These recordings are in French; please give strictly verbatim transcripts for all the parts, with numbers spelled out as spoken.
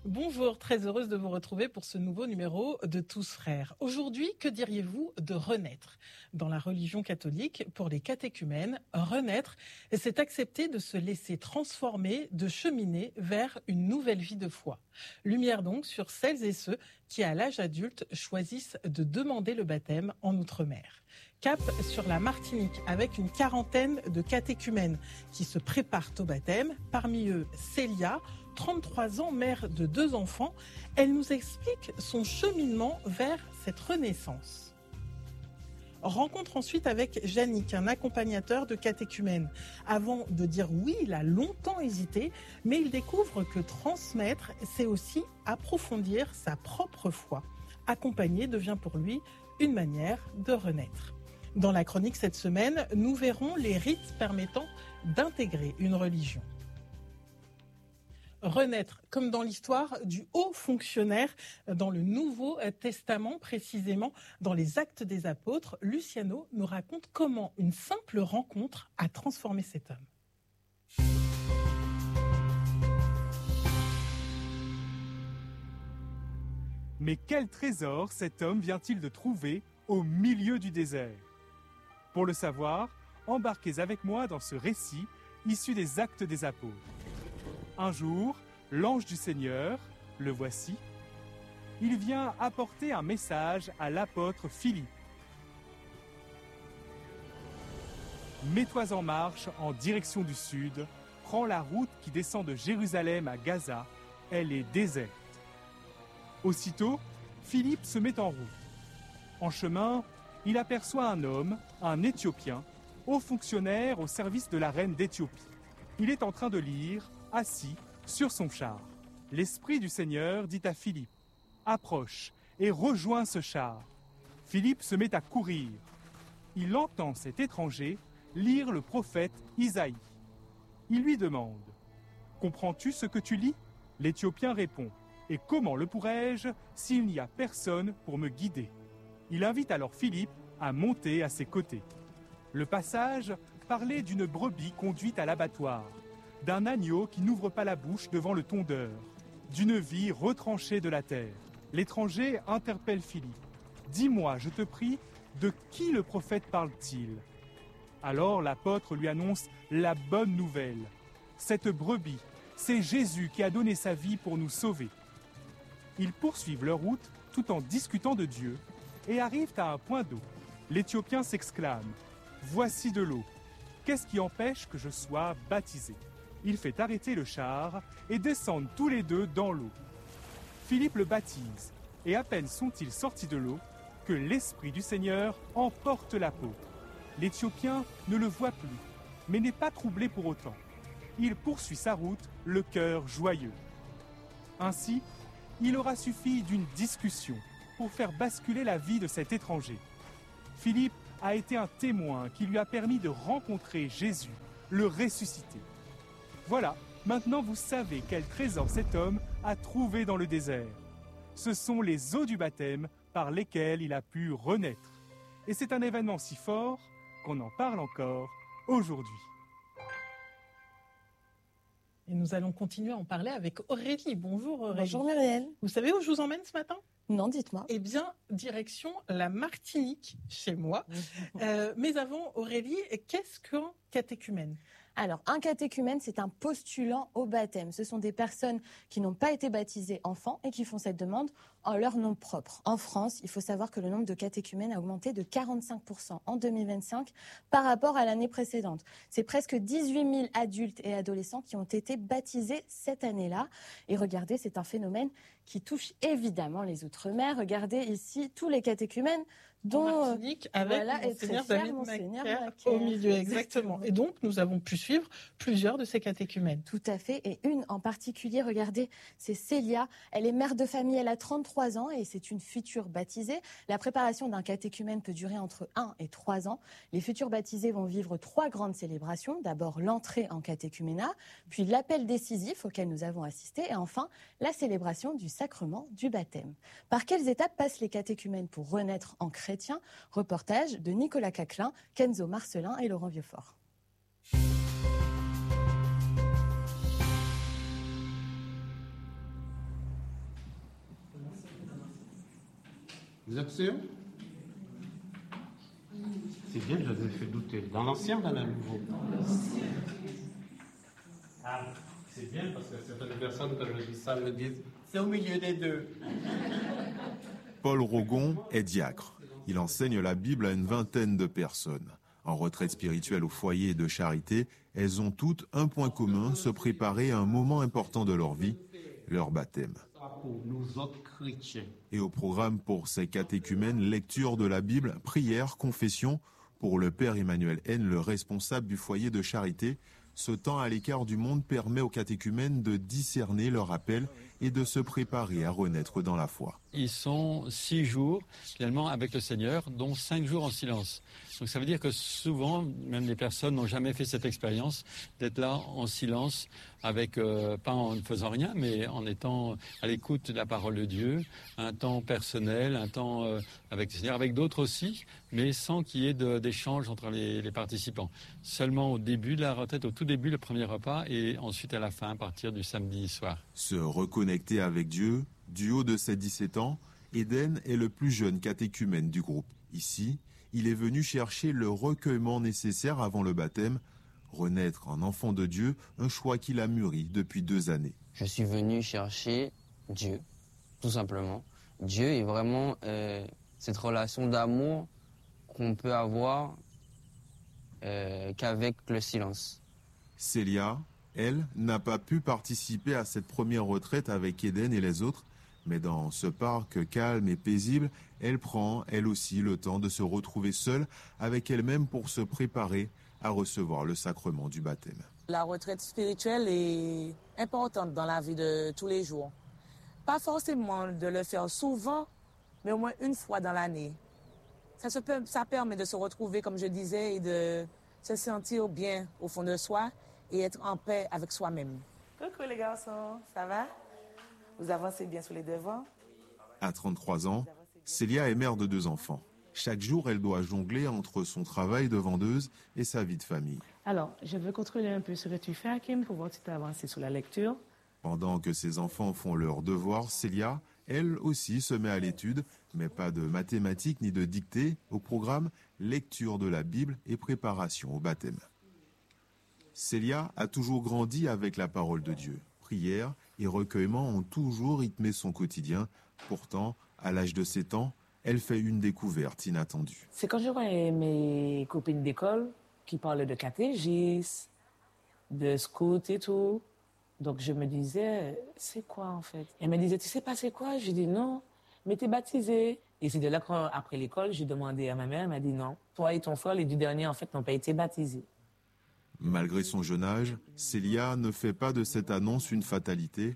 Bonjour, très heureuse de vous retrouver pour ce nouveau numéro de Tous Frères. Aujourd'hui, que diriez-vous de renaître ? Dans la religion catholique, pour les catéchumènes, renaître, c'est accepter de se laisser transformer, de cheminer vers une nouvelle vie de foi. Lumière donc sur celles et ceux qui, à l'âge adulte, choisissent de demander le baptême en Outre-mer. Cap sur la Martinique avec une quarantaine de catéchumènes qui se préparent au baptême. Parmi eux, Célia, trente-trois ans, mère de deux enfants. Elle nous explique son cheminement vers cette renaissance. Rencontre ensuite avec Yannick, un accompagnateur de catéchumènes. Avant de dire oui, il a longtemps hésité, mais il découvre que transmettre, c'est aussi approfondir sa propre foi. Accompagner devient pour lui une manière de renaître. Dans la chronique cette semaine, nous verrons les rites permettant d'intégrer une religion. Renaître, comme dans l'histoire du haut fonctionnaire dans le Nouveau Testament, précisément dans les Actes des Apôtres, Luciano nous raconte comment une simple rencontre a transformé cet homme. Mais quel trésor cet homme vient-il de trouver au milieu du désert ? Pour le savoir, embarquez avec moi dans ce récit issu des Actes des Apôtres. Un jour, l'ange du Seigneur, le voici, il vient apporter un message à l'apôtre Philippe. Mets-toi en marche en direction du sud, prends la route qui descend de Jérusalem à Gaza, elle est déserte. Aussitôt, Philippe se met en route. En chemin, il aperçoit un homme, un Éthiopien, haut fonctionnaire au service de la reine d'Éthiopie. Il est en train de lire, assis sur son char. L'Esprit du Seigneur dit à Philippe, « Approche et rejoins ce char. » Philippe se met à courir. Il entend cet étranger lire le prophète Isaïe. Il lui demande, « Comprends-tu ce que tu lis ?» L'Éthiopien répond, « Et comment le pourrais-je s'il n'y a personne pour me guider ?» Il invite alors Philippe à monter à ses côtés. Le passage parlait d'une brebis conduite à l'abattoir, d'un agneau qui n'ouvre pas la bouche devant le tondeur, d'une vie retranchée de la terre. L'étranger interpelle Philippe. « Dis-moi, je te prie, de qui le prophète parle-t-il » Alors l'apôtre lui annonce la bonne nouvelle. Cette brebis, c'est Jésus qui a donné sa vie pour nous sauver. Ils poursuivent leur route tout en discutant de Dieu et arrivent à un point d'eau. L'Éthiopien s'exclame « Voici de l'eau. Qu'est-ce qui empêche que je sois baptisé ?» Il fait arrêter le char et descendent tous les deux dans l'eau. Philippe le baptise, et à peine sont-ils sortis de l'eau que l'Esprit du Seigneur emporte l'apôtre. L'Éthiopien ne le voit plus, mais n'est pas troublé pour autant. Il poursuit sa route, le cœur joyeux. Ainsi, il aura suffi d'une discussion pour faire basculer la vie de cet étranger. Philippe a été un témoin qui lui a permis de rencontrer Jésus, le ressuscité. Voilà, maintenant vous savez quel trésor cet homme a trouvé dans le désert. Ce sont les eaux du baptême par lesquelles il a pu renaître. Et c'est un événement si fort qu'on en parle encore aujourd'hui. Et nous allons continuer à en parler avec Aurélie. Bonjour Aurélie. Bonjour Muriel. Vous savez où je vous emmène ce matin ? Non, dites-moi. Eh bien, direction la Martinique, chez moi. euh, mais avant, Aurélie, qu'est-ce qu'un catéchumène ? Alors, un catéchumène, c'est un postulant au baptême. Ce sont des personnes qui n'ont pas été baptisées enfants et qui font cette demande en leur nom propre. En France, il faut savoir que le nombre de catéchumènes a augmenté de quarante-cinq pour cent en deux mille vingt-cinq par rapport à l'année précédente. C'est presque dix-huit mille adultes et adolescents qui ont été baptisés cette année-là. Et regardez, c'est un phénomène qui touche évidemment les Outre-mer. Regardez ici tous les catéchumènes dont en Martinique, avec voilà, Monseigneur fier, David Monseigneur Macaire Macaire. au milieu, exactement. Et donc, nous avons pu suivre plusieurs de ces catéchumènes. Tout à fait. Et une en particulier, regardez, c'est Célia. Elle est mère de famille, elle a trente-trois ans et c'est une future baptisée. La préparation d'un catéchumène peut durer entre un et trois ans. Les futurs baptisés vont vivre trois grandes célébrations. D'abord, l'entrée en catéchuménat, puis l'appel décisif auquel nous avons assisté et enfin, la célébration du sacrement du baptême. Par quelles étapes passent les catéchumènes pour renaître en chrétien ? Reportage de Nicolas Caclin, Kenzo Marcelin et Laurent Vieuxfort. Vous êtes sûr? C'est bien, je vous ai fait douter. Dans l'ancien ou dans le nouveau? Ah, c'est bien parce que certaines personnes, quand je dis ça, me disent c'est au milieu des deux. Paul Rogon est diacre. Il enseigne la Bible à une vingtaine de personnes. En retraite spirituelle au foyer de charité, elles ont toutes un point commun, se préparer à un moment important de leur vie, leur baptême. Pour nous autres chrétiens. Et au programme pour ces catéchumènes, lecture de la Bible, prière, confession. Pour le père Emmanuel N, le responsable du foyer de charité, ce temps à l'écart du monde permet aux catéchumènes de discerner leur appel et de se préparer à renaître dans la foi. Ils sont six jours finalement avec le Seigneur, dont cinq jours en silence. Donc ça veut dire que souvent, même les personnes n'ont jamais fait cette expérience d'être là en silence, avec euh, pas en ne faisant rien, mais en étant à l'écoute de la parole de Dieu, un temps personnel, un temps euh, avec le Seigneur, avec d'autres aussi, mais sans qu'il y ait de, d'échange entre les, les participants. Seulement au début de la retraite, au tout début, le premier repas, et ensuite à la fin, à partir du samedi soir. Se reconnecter avec Dieu, du haut de ses dix-sept ans, Eden est le plus jeune catéchumène du groupe. Ici, il est venu chercher le recueillement nécessaire avant le baptême, renaître en enfant de Dieu, un choix qu'il a mûri depuis deux années. Je suis venu chercher Dieu, tout simplement. Dieu est vraiment euh, cette relation d'amour qu'on peut avoir euh, qu'avec le silence. Célia, elle, n'a pas pu participer à cette première retraite avec Eden et les autres, mais dans ce parc calme et paisible, elle prend, elle aussi, le temps de se retrouver seule avec elle-même pour se préparer à recevoir le sacrement du baptême. La retraite spirituelle est importante dans la vie de tous les jours. Pas forcément de le faire souvent, mais au moins une fois dans l'année. Ça, se peut, ça permet de se retrouver, comme je disais, et de se sentir bien au fond de soi et être en paix avec soi-même. Coucou les garçons, ça va? Vous avancez bien sur les devants? À trente-trois ans, Célia est mère de deux enfants. Chaque jour, elle doit jongler entre son travail de vendeuse et sa vie de famille. Alors, je veux contrôler un peu ce que tu fais, Hakim, pour voir si tu as avancé sur la lecture. Pendant que ses enfants font leurs devoirs, Célia, elle aussi, se met à l'étude, mais pas de mathématiques ni de dictée. Au programme, lecture de la Bible et préparation au baptême. Célia a toujours grandi avec la parole de Dieu. Prière et recueillement ont toujours rythmé son quotidien. Pourtant, à l'âge de sept ans, elle fait une découverte inattendue. C'est quand je vois mes copines d'école qui parlent de catéchisme, de scout et tout. Donc je me disais, c'est quoi en fait? Elle me disait, tu sais pas c'est quoi? Je dis non, mais t'es baptisée. Et c'est de là qu'après l'école, j'ai demandé à ma mère, elle m'a dit non. Toi et ton frère, les deux derniers en fait n'ont pas été baptisés. Malgré son jeune âge, Célia ne fait pas de cette annonce une fatalité.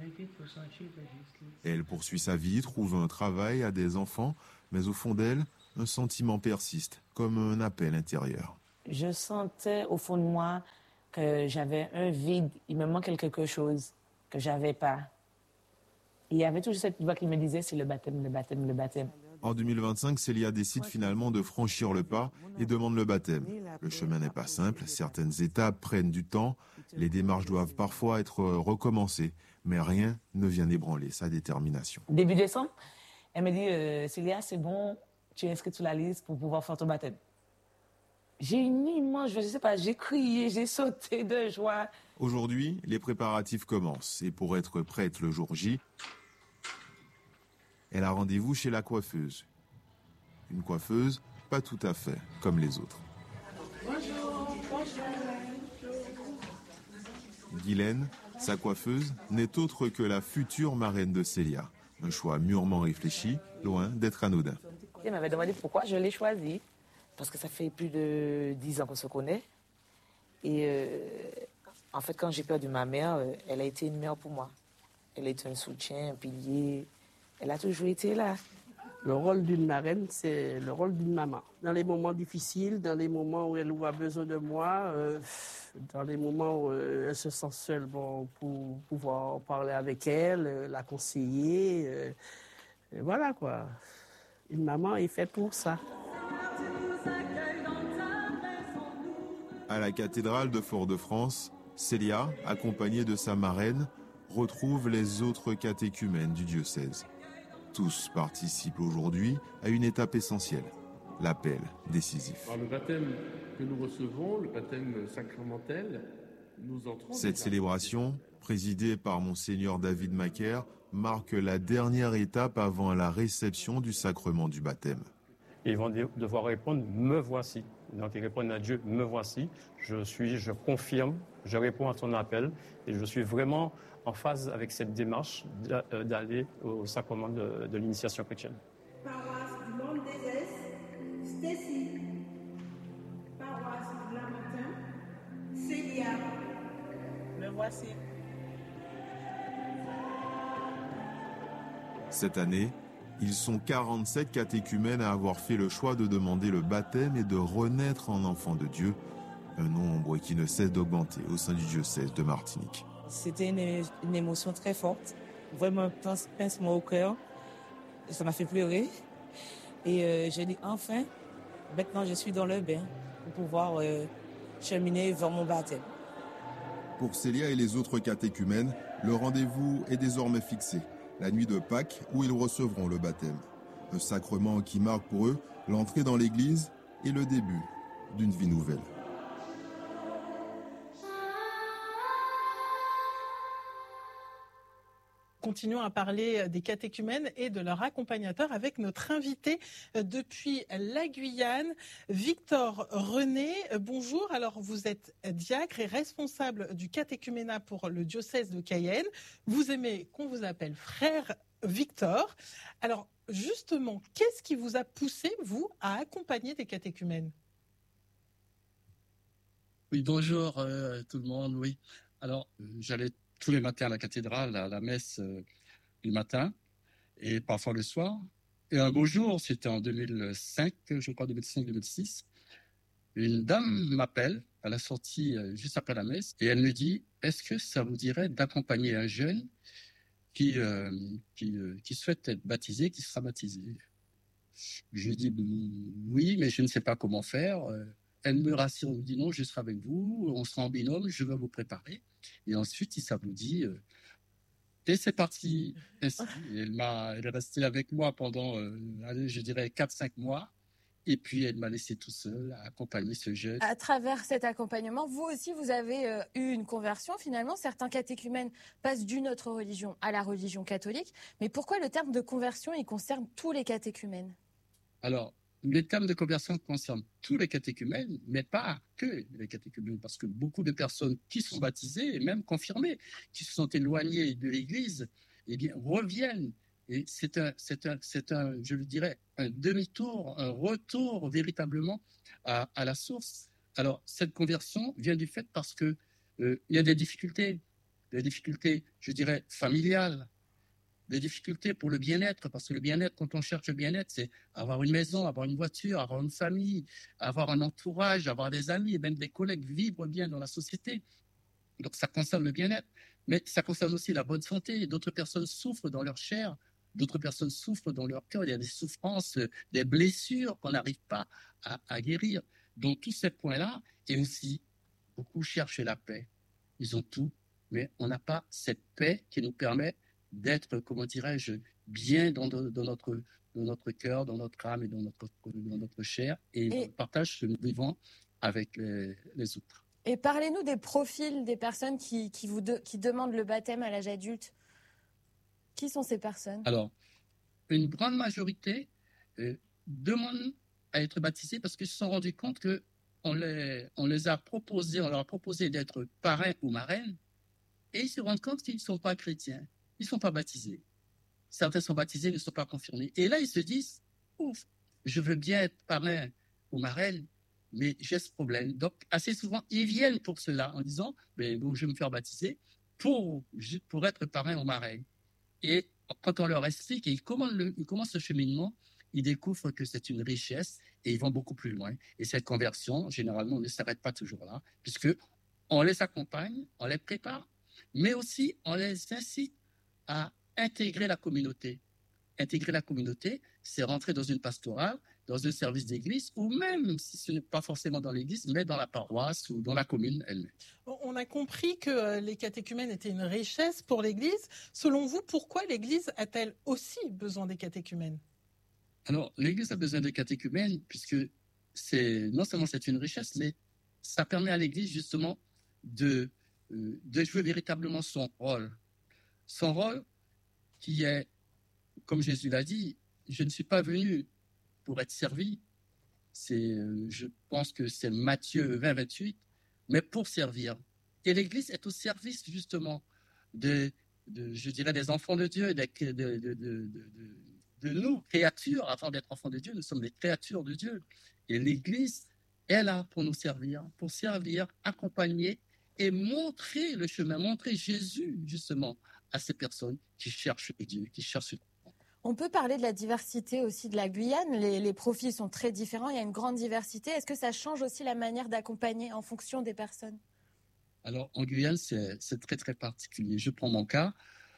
Elle poursuit sa vie, trouve un travail, a des enfants, mais au fond d'elle, un sentiment persiste, comme un appel intérieur. Je sentais au fond de moi que j'avais un vide, il me manquait quelque chose que j'avais pas. Il y avait toujours cette voix qui me disait, c'est le baptême, le baptême, le baptême. En deux mille vingt-cinq, Célia décide finalement de franchir le pas et demande le baptême. Le chemin n'est pas simple, certaines étapes prennent du temps, les démarches doivent parfois être recommencées, mais rien ne vient ébranler sa détermination. Début décembre, elle me dit, euh, Célia, c'est bon, tu es inscrite sur la liste pour pouvoir faire ton baptême. J'ai une immense joie, je sais pas, j'ai crié, j'ai sauté de joie. Aujourd'hui, les préparatifs commencent et pour être prête le jour J, elle a rendez-vous chez la coiffeuse. Une coiffeuse pas tout à fait comme les autres. Bonjour, bonjour. Guylaine, sa coiffeuse, n'est autre que la future marraine de Célia. Un choix mûrement réfléchi, loin d'être anodin. Elle m'avait demandé pourquoi je l'ai choisie. Parce que ça fait plus de dix ans qu'on se connaît. Et euh, en fait, quand j'ai perdu ma mère, elle a été une mère pour moi. Elle a été un soutien, un pilier. Elle a toujours été là. Le rôle d'une marraine, c'est le rôle d'une maman. Dans les moments difficiles, dans les moments où elle a besoin de moi, euh, dans les moments où euh, elle se sent seule, bon, pour pouvoir parler avec elle, euh, la conseiller. Euh, et voilà quoi. Une maman est faite pour ça. À la cathédrale de Fort-de-France, Célia, accompagnée de sa marraine, retrouve les autres catéchumènes du diocèse. Tous participent aujourd'hui à une étape essentielle, l'appel décisif. Alors, le baptême que nous recevons, le baptême sacramentel, nous entrons... Cette célébration, présidée par Monseigneur David Macaire, marque la dernière étape avant la réception du sacrement du baptême. Ils vont devoir répondre « me voici ». Donc ils répondent à Dieu « me voici ». Je suis, je confirme, je réponds à ton appel et je suis vraiment en phase avec cette démarche d'aller au sacrement de, de l'initiation chrétienne. Paroisse du Monde des Est, Stacy. Paroisse du Lamatin, Célia. Me voici. Cette année, ils sont quarante-sept catéchumènes à avoir fait le choix de demander le baptême et de renaître en enfants de Dieu, un nombre qui ne cesse d'augmenter au sein du diocèse de Martinique. C'était une, une émotion très forte, vraiment un pincement au cœur. Ça m'a fait pleurer. Et euh, j'ai dit enfin, maintenant je suis dans le bain pour pouvoir euh, cheminer vers mon baptême. Pour Célia et les autres catéchumènes, le rendez-vous est désormais fixé. La nuit de Pâques, où ils recevront le baptême. Un sacrement qui marque pour eux l'entrée dans l'Église et le début d'une vie nouvelle. Continuons à parler des catéchumènes et de leur accompagnateur avec notre invité depuis la Guyane, Victor René. Bonjour, alors vous êtes diacre et responsable du catéchuménat pour le diocèse de Cayenne. Vous aimez qu'on vous appelle frère Victor. Alors justement, qu'est-ce qui vous a poussé, vous, à accompagner des catéchumènes ? Oui, bonjour euh, tout le monde, oui. Alors, euh, j'allais tous les matins à la cathédrale, à la messe euh, du matin, et parfois le soir. Et un beau jour, c'était en deux mille cinq, je crois, deux mille cinq deux mille six, une dame m'appelle à la sortie euh, juste après la messe, et elle me dit « Est-ce que ça vous dirait d'accompagner un jeune qui, euh, qui, euh, qui souhaite être baptisé, qui sera baptisé ?» Je lui dis « Oui, mais je ne sais pas comment faire. » Elle me rassure, elle me dit « Non, je serai avec vous, on sera en binôme, je vais vous préparer. » Et ensuite, si ça vous dit, euh, et c'est parti. Ainsi, elle, m'a, elle est restée avec moi pendant, euh, allez, je dirais, quatre cinq mois. Et puis, elle m'a laissé tout seul à accompagner ce jeune. À travers cet accompagnement, vous aussi, vous avez euh, eu une conversion. Finalement, certains catéchumènes passent d'une autre religion à la religion catholique. Mais pourquoi le terme de conversion, il concerne tous les catéchumènes ? Alors, le terme de conversion concerne tous les catéchumènes, mais pas que les catéchumènes, parce que beaucoup de personnes qui sont baptisées, et même confirmées, qui se sont éloignées de l'Église, eh bien, reviennent. Et c'est un, c'est un, c'est un, je le dirais, un demi-tour, un retour véritablement à, à la source. Alors, cette conversion vient du fait parce que euh, il y a des difficultés, des difficultés, je dirais, familiales, des difficultés pour le bien-être, parce que le bien-être, quand on cherche le bien-être, c'est avoir une maison, avoir une voiture, avoir une famille, avoir un entourage, avoir des amis et même des collègues, vivre bien dans la société. Donc ça concerne le bien-être, mais ça concerne aussi la bonne santé. D'autres personnes souffrent dans leur chair, d'autres personnes souffrent dans leur cœur. Il y a des souffrances, des blessures qu'on n'arrive pas à, à guérir. Donc tous ces points-là, et aussi, beaucoup cherchent la paix. Ils ont tout, mais on n'a pas cette paix qui nous permet d'être, comment dirais-je, bien dans, de, dans, notre, dans notre cœur, dans notre âme et dans notre, dans notre chair, et, et on partage ce que nous vivons avec les, les autres. Et parlez-nous des profils des personnes qui, qui, vous de, qui demandent le baptême à l'âge adulte. Qui sont ces personnes ? Alors, une grande majorité euh, demandent à être baptisés parce qu'ils se sont rendus compte qu'on les, on les a proposés, on leur a proposé d'être parrains ou marraines, et ils se rendent compte qu'ils ne sont pas chrétiens. Ils ne sont pas baptisés. Certains sont baptisés, ne sont pas confirmés. Et là, ils se disent, ouf, je veux bien être parrain ou marraine, mais j'ai ce problème. Donc, assez souvent, ils viennent pour cela en disant, ben, bon, je vais me faire baptiser pour, pour être parrain ou marraine. Et quand on leur explique, et ils commencent, le, ils commencent ce cheminement, ils découvrent que c'est une richesse et ils vont beaucoup plus loin. Et cette conversion, généralement, ne s'arrête pas toujours là, puisque on les accompagne, on les prépare, mais aussi on les incite à intégrer la communauté. intégrer la communauté, c'est rentrer dans une pastorale, dans un service d'église, ou même, si ce n'est pas forcément dans l'église, mais dans la paroisse ou dans la commune elle-même. On a compris que les catéchumènes étaient une richesse pour l'Église. Selon vous, pourquoi l'Église a-t-elle aussi besoin des catéchumènes ? Alors, l'Église a besoin des catéchumènes puisque c'est, non seulement c'est une richesse, mais ça permet à l'Église justement de, euh, de jouer véritablement son rôle. Son rôle qui est, comme Jésus l'a dit, je ne suis pas venu pour être servi. C'est, euh, je pense que c'est Matthieu vingt, vingt-huit, mais pour servir. Et l'Église est au service justement de, de je dirais, des enfants de Dieu, de, de, de, de, de, de nous, créatures. Avant d'être enfants de Dieu, nous sommes des créatures de Dieu. Et l'Église est là pour nous servir, pour servir, accompagner et montrer le chemin, montrer Jésus justement à ces personnes qui cherchent Dieu, qui cherchent Dieu. On peut parler de la diversité aussi de la Guyane. Les, les profils sont très différents. Il y a une grande diversité. Est-ce que ça change aussi la manière d'accompagner en fonction des personnes ? Alors, en Guyane, c'est, c'est très, très particulier. Je prends mon cas.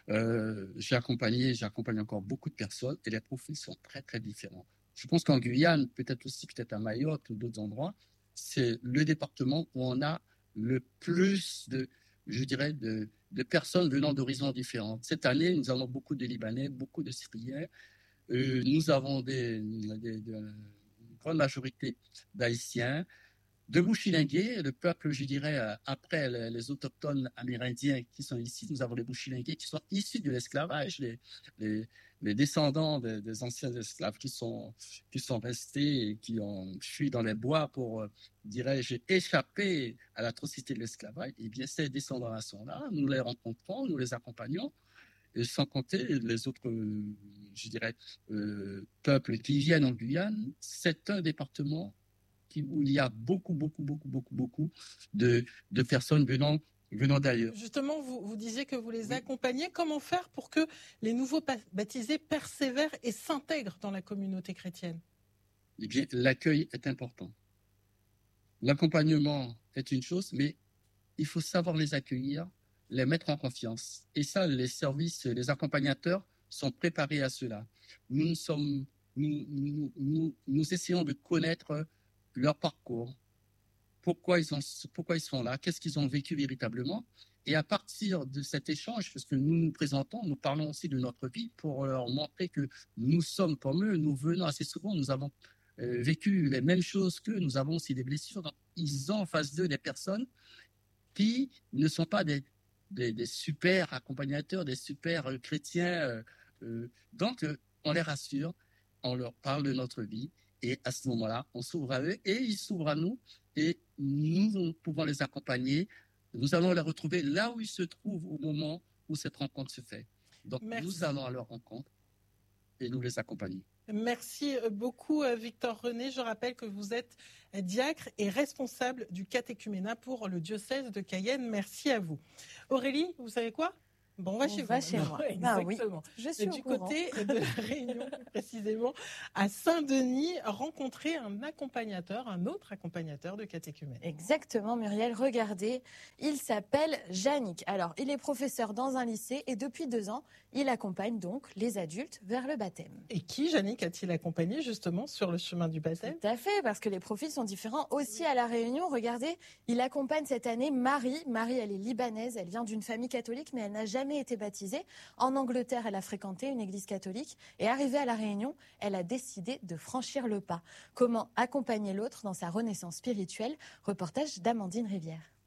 Euh, j'ai accompagné, j'accompagne encore beaucoup de personnes et les profils sont très, très différents. Je pense qu'en Guyane, peut-être aussi, peut-être à Mayotte ou d'autres endroits, c'est le département où on a le plus de, je dirais, de, de personnes venant d'horizons différents. Cette année, nous avons beaucoup de Libanais, beaucoup de Syriens. Euh, nous avons des, des, des, une grande majorité d'Haïtiens, de Bouchilingués, le peuple, je dirais, après les, les autochtones amérindiens qui sont ici. Nous avons les Bouchilingués qui sont issus de l'esclavage, les, les, les descendants des, des anciens esclaves qui sont, qui sont restés et qui ont fui dans les bois pour, dirais-je, échapper à l'atrocité de l'esclavage. Eh bien, ces descendants-là sont là, nous les rencontrons, nous les accompagnons, et sans compter les autres, je dirais, euh, peuples qui viennent en Guyane. C'est un département qui, où il y a beaucoup, beaucoup, beaucoup, beaucoup, beaucoup de, de personnes venant, venant d'ailleurs. Justement, vous, vous disiez que vous les accompagnez. Comment faire pour que les nouveaux baptisés persévèrent et s'intègrent dans la communauté chrétienne ? Eh bien, l'accueil est important. L'accompagnement est une chose, mais il faut savoir les accueillir, les mettre en confiance. Et ça, les services, les accompagnateurs sont préparés à cela. Nous, sommes, nous, nous, nous, nous essayons de connaître leur parcours, pourquoi ils, ont, pourquoi ils sont là, qu'est-ce qu'ils ont vécu véritablement. Et à partir de cet échange, parce que nous nous présentons, nous parlons aussi de notre vie pour leur montrer que nous sommes comme eux, nous venons assez souvent, nous avons euh, vécu les mêmes choses qu'eux, nous avons aussi des blessures. Donc, ils ont en face d'eux des personnes qui ne sont pas des, des, des super accompagnateurs, des super euh, chrétiens. Euh, euh, donc, euh, on les rassure, on leur parle de notre vie. Et à ce moment-là, on s'ouvre à eux et ils s'ouvrent à nous et nous pouvons les accompagner. Nous allons les retrouver là où ils se trouvent au moment où cette rencontre se fait. Donc, Merci. Nous allons à leur rencontre et nous les accompagnons. Merci beaucoup, Victor René. Je rappelle que vous êtes diacre et responsable du catéchuménat pour le diocèse de Cayenne. Merci à vous. Aurélie, vous savez quoi ? Bon, on va on chez va vous. Chez moi. Exactement. Ah oui, je suis du au courant. côté de la Réunion, précisément, à Saint-Denis, rencontrer un accompagnateur, un autre accompagnateur de catéchumène. Exactement, Muriel. Regardez, il s'appelle Yannick. Alors, il est professeur dans un lycée et depuis deux ans, il accompagne donc les adultes vers le baptême. Et qui, Yannick, a-t-il accompagné justement sur le chemin du baptême ? Tout à fait, parce que les profils sont différents aussi à la Réunion. Regardez, il accompagne cette année Marie. Marie, elle est libanaise, elle vient d'une famille catholique, mais elle n'a jamais été baptisée. En Angleterre, elle a fréquenté une église catholique et arrivée à La Réunion, elle a décidé de franchir le pas. Comment accompagner l'autre dans sa renaissance spirituelle ? Reportage d'Amandine Rivière.